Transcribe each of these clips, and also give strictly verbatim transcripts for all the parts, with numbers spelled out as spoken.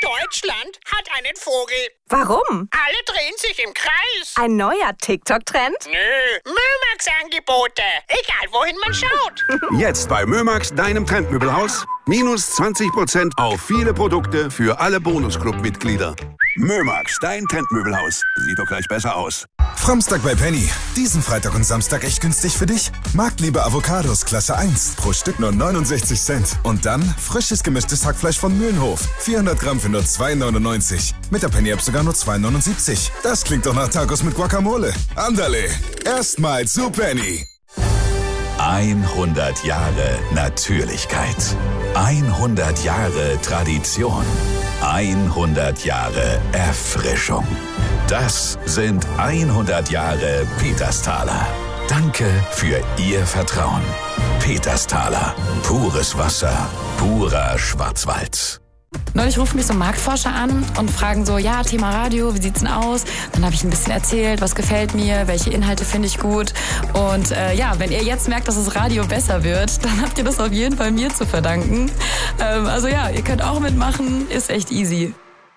Deutschland hat einen Vogel. Warum? Alle drehen sich im Kreis. Ein neuer TikTok-Trend? Nö, Mömax-Angebote. Egal, wohin man schaut. Jetzt bei Mömax, deinem Trendmöbelhaus. Minus zwanzig Prozent auf viele Produkte für alle Bonusclub-Mitglieder. Mömax, dein Trendmöbelhaus. Sieht doch gleich besser aus. Framstag bei Penny. Diesen Freitag und Samstag echt günstig für dich. Marktliebe Avocados Klasse eins. Pro Stück nur neunundsechzig Cent. Und dann frisches gemischtes Hackfleisch von Mühlenhof. vierhundert Gramm für nur zwei neunundneunzig. Mit der Penny-App sogar nur zwei neunundsiebzig. Das klingt doch nach Tacos mit Guacamole. Andale. Erstmal zu Penny. hundert Jahre Natürlichkeit. hundert Jahre Tradition. hundert Jahre Erfrischung. Das sind hundert Jahre Petersthaler. Danke für Ihr Vertrauen. Petersthaler. Pures Wasser. Purer Schwarzwald. Neulich rufen mich so Marktforscher an und fragen so, ja, Thema Radio, wie sieht's denn aus? Dann habe ich ein bisschen erzählt, was gefällt mir, welche Inhalte finde ich gut. Und äh, ja, wenn ihr jetzt merkt, dass das Radio besser wird, dann habt ihr das auf jeden Fall mir zu verdanken. Ähm, also ja, ihr könnt auch mitmachen, ist echt easy.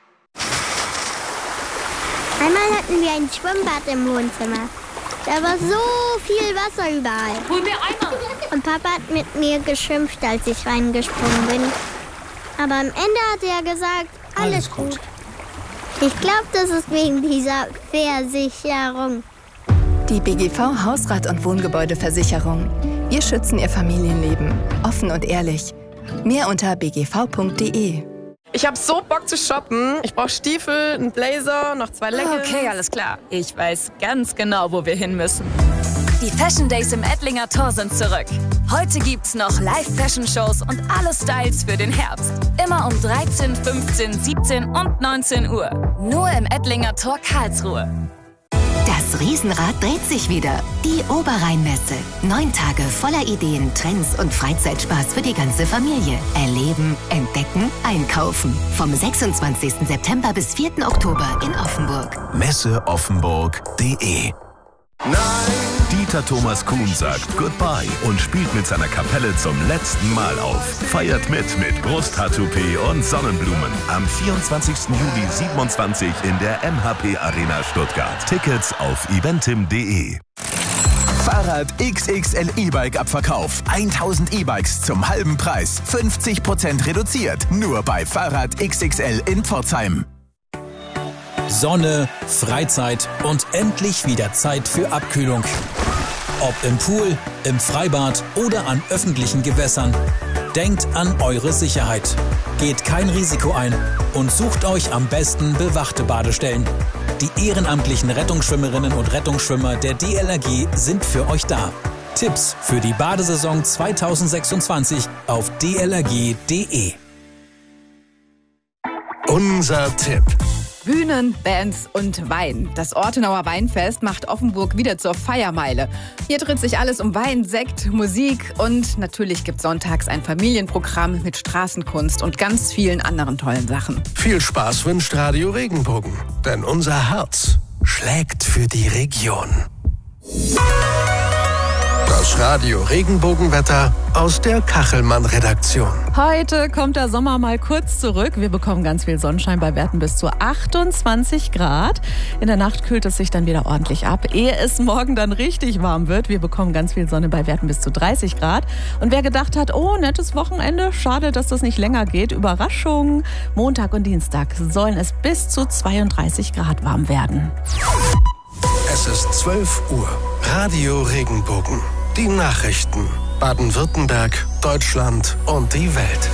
Einmal hatten wir ein Schwimmbad im Wohnzimmer. Da war so viel Wasser überall. Hol mir Eimer. Und Papa hat mit mir geschimpft, als ich reingesprungen bin. Aber am Ende hat er gesagt, alles, alles gut. gut. Ich glaube, das ist wegen dieser Versicherung. Die B G V Hausrat- und Wohngebäudeversicherung. Wir schützen Ihr Familienleben. Offen und ehrlich. Mehr unter b g v punkt d e. Ich hab so Bock zu shoppen. Ich brauch Stiefel, einen Blazer, noch zwei Leggings. Okay, alles klar. Ich weiß ganz genau, wo wir hin müssen. Die Fashion Days im Ettlinger Tor sind zurück. Heute gibt's noch Live-Fashion-Shows und alle Styles für den Herbst. Immer um dreizehn, fünfzehn, siebzehn und neunzehn Uhr. Nur im Ettlinger Tor Karlsruhe. Das Riesenrad dreht sich wieder. Die Oberrheinmesse. Neun Tage voller Ideen, Trends und Freizeitspaß für die ganze Familie. Erleben, entdecken, einkaufen. Vom sechsundzwanzigsten September bis vierten Oktober in Offenburg. messe offenburg punkt de. Nein! Dieter Thomas Kuhn sagt Goodbye und spielt mit seiner Kapelle zum letzten Mal auf. Feiert mit mit Brusthaar-Toupet und Sonnenblumen. Am vierundzwanzigsten Juli siebenundzwanzig in der M H P Arena Stuttgart. Tickets auf eventim punkt de. Fahrrad X X L E-Bike Abverkauf. tausend E-Bikes zum halben Preis. fünfzig Prozent reduziert. Nur bei Fahrrad X X L in Pforzheim. Sonne, Freizeit und endlich wieder Zeit für Abkühlung. Ob im Pool, im Freibad oder an öffentlichen Gewässern. Denkt an eure Sicherheit. Geht kein Risiko ein und sucht euch am besten bewachte Badestellen. Die ehrenamtlichen Rettungsschwimmerinnen und Rettungsschwimmer der D L R G sind für euch da. Tipps für die Badesaison zweitausendsechsundzwanzig auf d l r g punkt de. Unser Tipp. Bühnen, Bands und Wein. Das Ortenauer Weinfest macht Offenburg wieder zur Feiermeile. Hier dreht sich alles um Wein, Sekt, Musik und natürlich gibt sonntags ein Familienprogramm mit Straßenkunst und ganz vielen anderen tollen Sachen. Viel Spaß wünscht Radio Regenbogen, denn unser Herz schlägt für die Region. Das Radio Regenbogenwetter aus der Kachelmann-Redaktion. Heute kommt der Sommer mal kurz zurück. Wir bekommen ganz viel Sonnenschein bei Werten bis zu achtundzwanzig Grad. In der Nacht kühlt es sich dann wieder ordentlich ab, ehe es morgen dann richtig warm wird. Wir bekommen ganz viel Sonne bei Werten bis zu dreißig Grad. Und wer gedacht hat, oh, nettes Wochenende, schade, dass das nicht länger geht. Überraschung, Montag und Dienstag sollen es bis zu zweiunddreißig Grad warm werden. Es ist zwölf Uhr. Radio Regenbogen. Die Nachrichten. Baden-Württemberg, Deutschland und die Welt.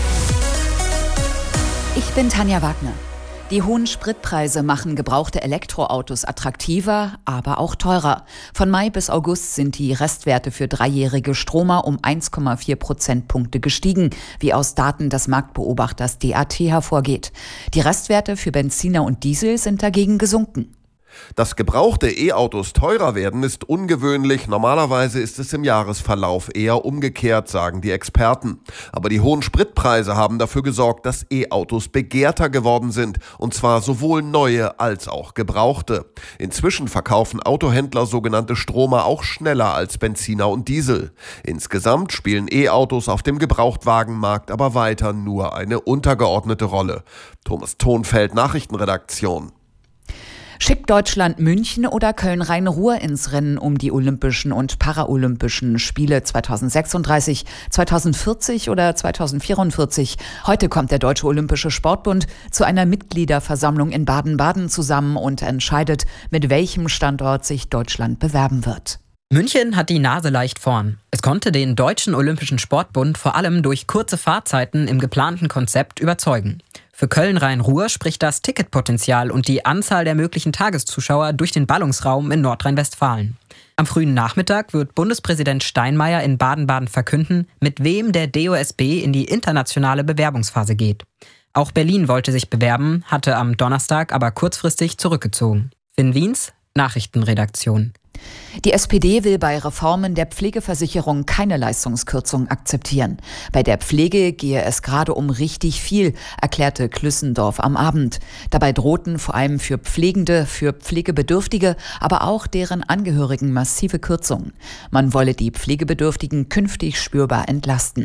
Ich bin Tanja Wagner. Die hohen Spritpreise machen gebrauchte Elektroautos attraktiver, aber auch teurer. Von Mai bis August sind die Restwerte für dreijährige Stromer um eins Komma vier Prozentpunkte gestiegen, wie aus Daten des Marktbeobachters D A T hervorgeht. Die Restwerte für Benziner und Diesel sind dagegen gesunken. Dass gebrauchte E-Autos teurer werden, ist ungewöhnlich. Normalerweise ist es im Jahresverlauf eher umgekehrt, sagen die Experten. Aber die hohen Spritpreise haben dafür gesorgt, dass E-Autos begehrter geworden sind. Und zwar sowohl neue als auch gebrauchte. Inzwischen verkaufen Autohändler sogenannte Stromer auch schneller als Benziner und Diesel. Insgesamt spielen E-Autos auf dem Gebrauchtwagenmarkt aber weiter nur eine untergeordnete Rolle. Thomas Thonfeld, Nachrichtenredaktion. Schickt Deutschland München oder Köln-Rhein-Ruhr ins Rennen um die Olympischen und Paralympischen Spiele zweitausendsechsunddreißig, zweitausendvierzig oder zweitausendvierundvierzig? Heute kommt der Deutsche Olympische Sportbund zu einer Mitgliederversammlung in Baden-Baden zusammen und entscheidet, mit welchem Standort sich Deutschland bewerben wird. München hat die Nase leicht vorn. Es konnte den Deutschen Olympischen Sportbund vor allem durch kurze Fahrzeiten im geplanten Konzept überzeugen. Für Köln-Rhein-Ruhr spricht das Ticketpotenzial und die Anzahl der möglichen Tageszuschauer durch den Ballungsraum in Nordrhein-Westfalen. Am frühen Nachmittag wird Bundespräsident Steinmeier in Baden-Baden verkünden, mit wem der D O S B in die internationale Bewerbungsphase geht. Auch Berlin wollte sich bewerben, hatte am Donnerstag aber kurzfristig zurückgezogen. Finn Wiens, Nachrichtenredaktion. Die S P D will bei Reformen der Pflegeversicherung keine Leistungskürzung akzeptieren. Bei der Pflege gehe es gerade um richtig viel, erklärte Klüssendorf am Abend. Dabei drohten vor allem für Pflegende, für Pflegebedürftige, aber auch deren Angehörigen massive Kürzungen. Man wolle die Pflegebedürftigen künftig spürbar entlasten.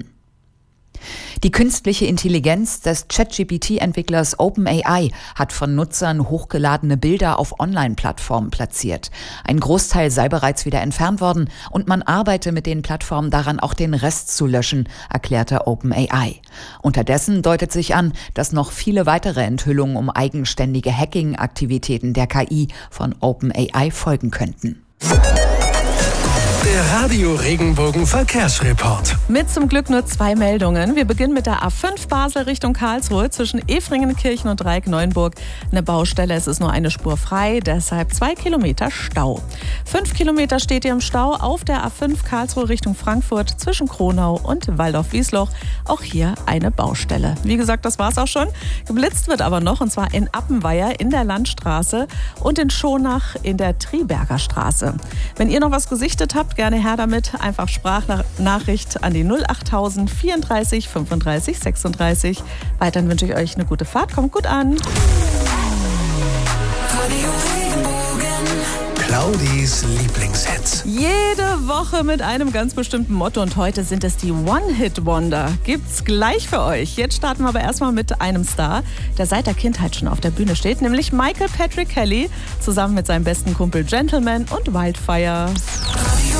Die künstliche Intelligenz des ChatGPT-Entwicklers OpenAI hat von Nutzern hochgeladene Bilder auf Online-Plattformen platziert. Ein Großteil sei bereits wieder entfernt worden und man arbeite mit den Plattformen daran, auch den Rest zu löschen, erklärte OpenAI. Unterdessen deutet sich an, dass noch viele weitere Enthüllungen um eigenständige Hacking-Aktivitäten der K I von OpenAI folgen könnten. Der Radio Regenbogen Verkehrsreport. Mit zum Glück nur zwei Meldungen. Wir beginnen mit der A fünf Basel Richtung Karlsruhe zwischen Efringen-Kirchen und Dreieck-Neuenburg. Eine Baustelle, es ist nur eine Spur frei, deshalb zwei Kilometer Stau. Fünf Kilometer steht ihr im Stau auf der A fünf Karlsruhe Richtung Frankfurt zwischen Kronau und Waldorf-Wiesloch. Auch hier eine Baustelle. Wie gesagt, das war's auch schon. Geblitzt wird aber noch, und zwar in Appenweier in der Landstraße und in Schonach in der Triberger Straße. Wenn ihr noch was gesichtet habt, gerne her damit. Einfach Sprachnachricht an die null achttausend vierunddreißig fünfunddreißig sechsunddreißig. Weiterhin wünsche ich euch eine gute Fahrt. Kommt gut an. Claudis Lieblingshits. Jede Woche mit einem ganz bestimmten Motto und heute sind es die One-Hit-Wonder. Gibt's gleich für euch. Jetzt starten wir aber erstmal mit einem Star, der seit der Kindheit schon auf der Bühne steht, nämlich Michael Patrick Kelly, zusammen mit seinem besten Kumpel Gentleman und Wildfire.